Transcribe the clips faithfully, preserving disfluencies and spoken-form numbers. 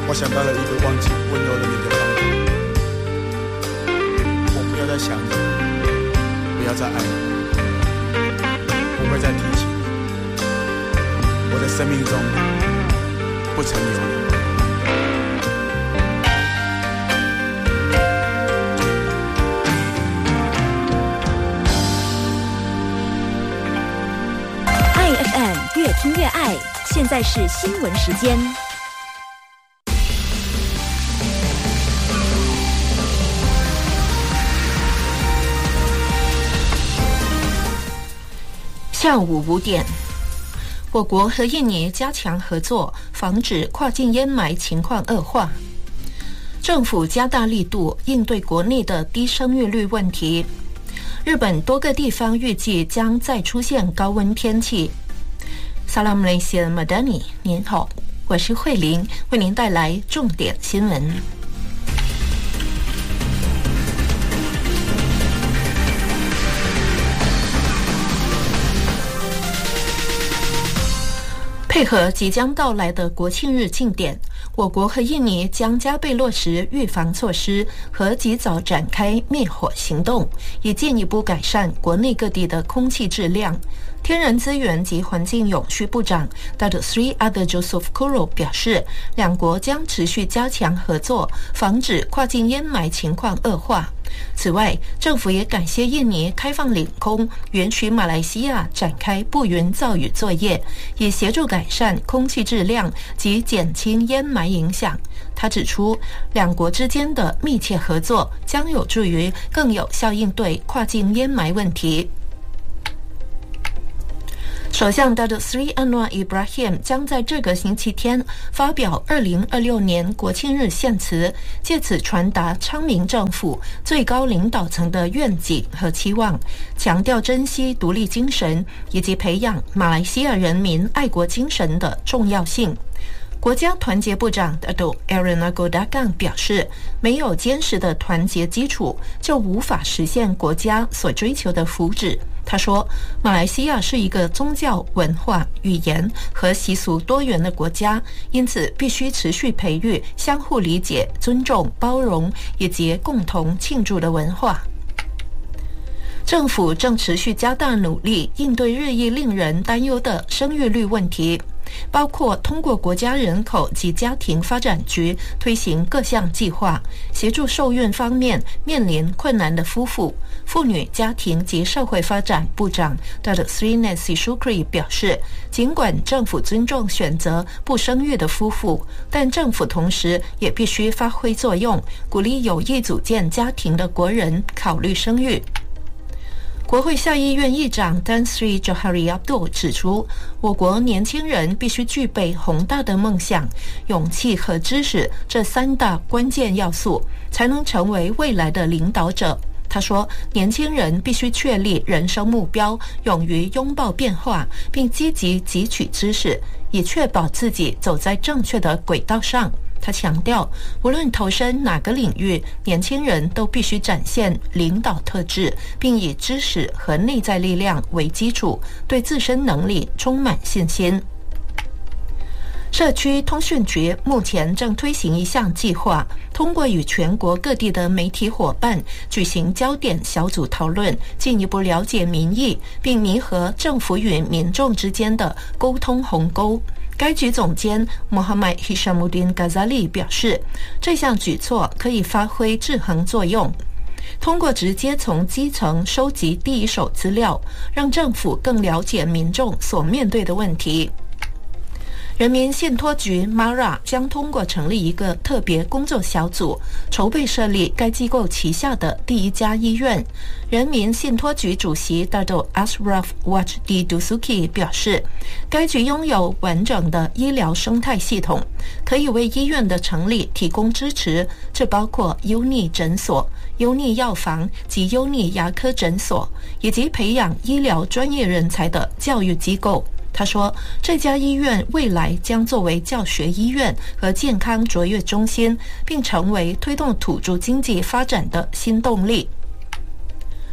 我想到了一个忘记温柔的你的方法。我不要再想你，不要再爱你，不会再提起你。我的生命中不曾有你。 爱 F M 越听越爱，现在是新闻时间。下午五点，我国和印尼加强合作，防止跨境淹埋情况恶化。政府加大力度应对国内的低生育率问题。日本多个地方预计将再出现高温天气。Salam Malaysia Madani， 您好，我是慧玲，为您带来重点新闻。配合即将到来的国庆日庆典，我国和印尼将加倍落实预防措施和及早展开灭火行动，以进一步改善国内各地的空气质量。天然资源及环境永续部长 Datuk Seri Adil Joseph Kuro 表示，两国将持续加强合作，防止跨境淹埋情况恶化。此外，政府也感谢印尼开放领空，允许马来西亚展开布云造雨作业，以协助改善空气质量及减轻淹埋影响。他指出，两国之间的密切合作将有助于更有效应对跨境淹埋问题。首相 Datuk Seri Anwar Ibrahim 将在这个星期天发表二零二六年国庆日献词，借此传达昌明政府最高领导层的愿景和期望，强调珍惜独立精神以及培养马来西亚人民爱国精神的重要性。国家团结部长 Datuk Aaron Agodagang 表示，没有坚实的团结基础，就无法实现国家所追求的福祉。他说，马来西亚是一个宗教、文化、语言和习俗多元的国家，因此必须持续培育相互理解、尊重、包容以及共同庆祝的文化。政府正持续加大努力应对日益令人担忧的生育率问题，包括通过国家人口及家庭发展局推行各项计划，协助受孕方面面临困难的夫妇。妇女、家庭及社会发展部长 Datuk Seri Nancy Shukri 表示，尽管政府尊重选择不生育的夫妇，但政府同时也必须发挥作用，鼓励有意组建家庭的国人考虑生育。国会下议院议长 Tan Sri Johari Abdul 指出，我国年轻人必须具备宏大的梦想、勇气和知识这三大关键要素，才能成为未来的领导者。他说，年轻人必须确立人生目标，勇于拥抱变化，并积极汲取知识，以确保自己走在正确的轨道上。他强调，无论投身哪个领域，年轻人都必须展现领导特质，并以知识和内在力量为基础，对自身能力充满信心。社区通讯局目前正推行一项计划，通过与全国各地的媒体伙伴举行焦点小组讨论，进一步了解民意，并弥合政府与民众之间的沟通鸿沟。该局总监 Muhammad Hishamuddin Ghazali 表示，这项举措可以发挥制衡作用，通过直接从基层收集第一手资料，让政府更了解民众所面对的问题。人民信托局 M A R A 将通过成立一个特别工作小组，筹备设立该机构旗下的第一家医院。人民信托局主席 Dato' Ashraf Wajdi Dusuki 表示，该局拥有完整的医疗生态系统，可以为医院的成立提供支持，这包括优逆诊所、优逆药房及优逆牙科诊所，以及培养医疗专业人才的教育机构。他说，这家医院未来将作为教学医院和健康卓越中心，并成为推动土著经济发展的新动力。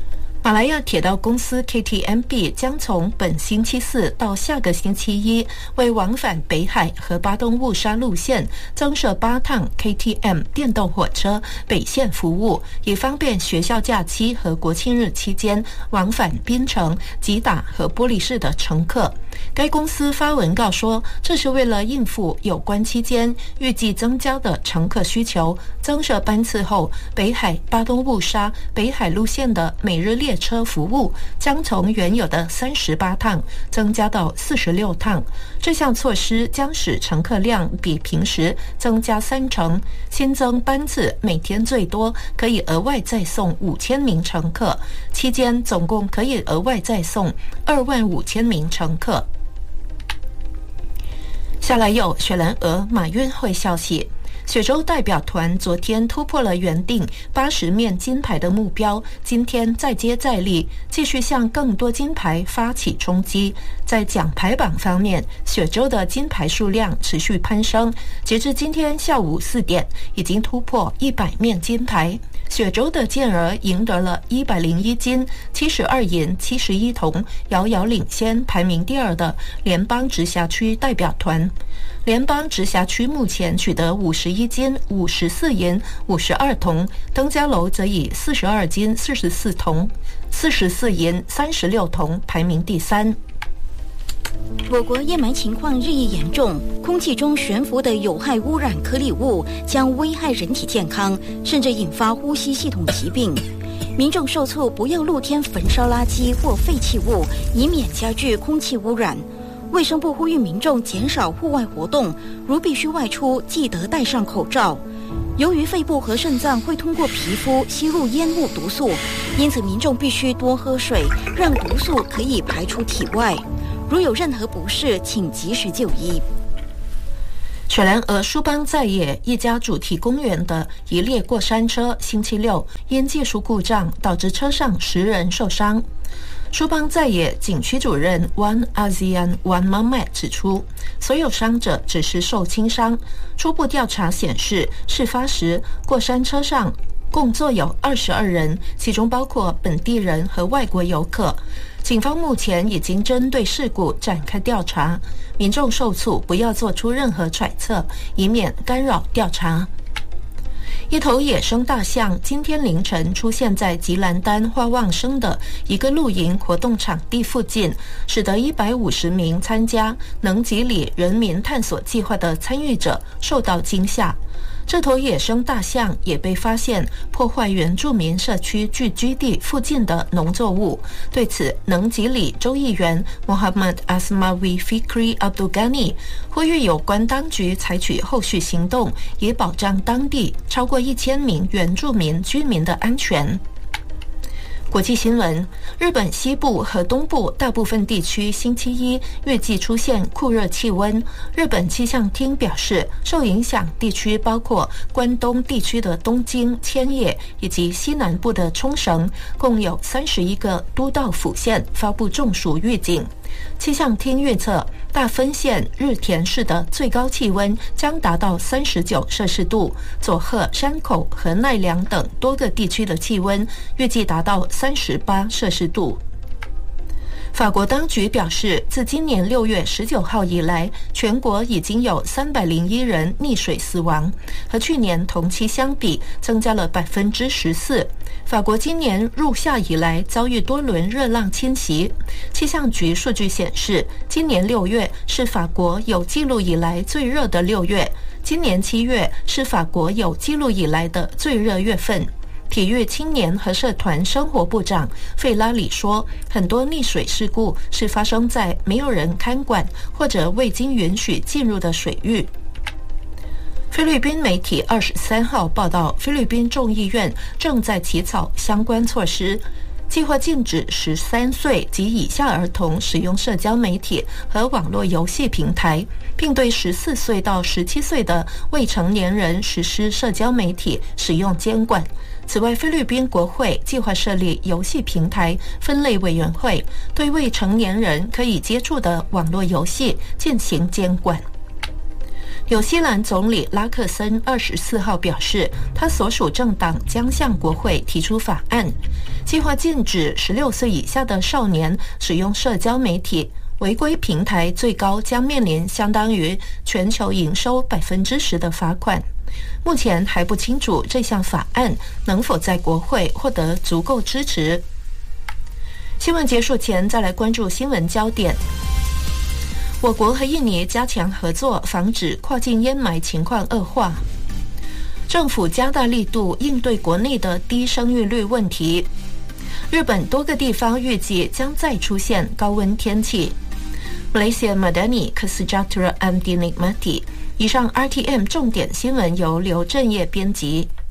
马来亚铁道公司 K T M B 将从本星期四到下个星期一，为往返北海和巴东雾沙路线增设八趟 K T M 电动火车北线服务，以方便学校假期和国庆日期间往返槟城、吉打和玻璃市的乘客。该公司发文告说，这是为了应付有关期间预计增加的乘客需求，增设班次后，北海、巴东雾沙、北海路线的每日列车服务将从原有的三十八趟增加到四十六趟。这项措施将使乘客量比平时增加三成，新增班次每天最多可以额外再送五千名乘客，期间总共可以额外再送二万五千名乘客。下来有雪兰莪马运会消息。雪州代表团昨天突破了原定八十面金牌的目标，今天再接再厉，继续向更多金牌发起冲击。在奖牌榜方面，雪州的金牌数量持续攀升，截至今天下午四点，已经突破一百面金牌。雪州的健儿赢得了一百零一金、七十二银、七十一铜，遥遥领先排名第二的联邦直辖区代表团。联邦直辖区目前取得五十一金、五十四银、五十二铜，登嘉楼则以四十二金、四十四铜、四十四银、三十六铜排名第三。 我国烟霾情况日益严重，空气中悬浮的有害污染颗粒物将危害人体健康，甚至引发呼吸系统疾病。民众受促不要露天焚烧垃圾或废弃物，以免加剧空气污染。卫生部呼吁民众减少户外活动，如必须外出，记得戴上口罩。由于肺部和肾脏会通过皮肤吸入烟雾毒素，因此民众必须多喝水，让毒素可以排出体外。如有任何不适，请及时就医。 雪兰莪舒邦在野一家主题公园的一列过山车星期六因技术故障导致车上十人受伤。舒邦在野景区主任 Wan Azian Wan Mamet 指出，所有伤者只是受轻伤。初步调查显示，事发时过山车上共坐有二十二人，其中包括本地人和外国游客。警方目前已经针对事故展开调查，民众受促不要做出任何揣测，以免干扰调查。一头野生大象今天凌晨出现在吉兰丹花旺生的一个露营活动场地附近，使得一百五十名参加能吉里人民探索计划的参与者受到惊吓。这头野生大象也被发现破坏原住民社区聚居地附近的农作物。对此，能吉里州议员 Muhammad Asmawi Fikri Abdul Ghani 呼吁有关当局采取后续行动，以保障当地超过一千名原住民居民的安全。国际新闻：日本西部和东部大部分地区星期一预计出现酷热气温。日本气象厅表示，受影响地区包括关东地区的东京、千叶以及西南部的冲绳，共有三十一个都道府县发布中暑预警。气象厅预测，大分县日田市的最高气温将达到三十九摄氏度，佐贺、山口和奈良等多个地区的气温预计达到三十八摄氏度。法国当局表示，自今年六月十九号以来，全国已经有三百零一人溺水死亡，和去年同期相比，增加了百分之十四。法国今年入夏以来遭遇多轮热浪侵袭，气象局数据显示，今年六月是法国有记录以来最热的六月，今年七月是法国有记录以来的最热月份。体育、青年和社团生活部长费拉里说，很多溺水事故是发生在没有人看管或者未经允许进入的水域。菲律宾媒体二十三号报道，菲律宾众议院正在起草相关措施，计划禁止十三岁及以下儿童使用社交媒体和网络游戏平台，并对十四岁到十七岁的未成年人实施社交媒体使用监管。此外，菲律宾国会计划设立游戏平台分类委员会，对未成年人可以接触的网络游戏进行监管。 纽西兰总理拉克森二十四号表示，他所属政党将向国会提出法案，计划禁止十六岁以下的少年使用社交媒体，违规平台最高将面临相当于全球营收百分之十的罚款。目前还不清楚这项法案能否在国会获得足够支持。新闻结束前，再来关注新闻焦点。我国和印尼加强合作，防止跨境淹埋情况恶化。政府加大力度应对国内的低生育率问题。日本多个地方预计将再出现高温天气。Malaysia Madani Kesejahteraan Dinikmati。以上 R T M 重点新闻由刘正业编辑。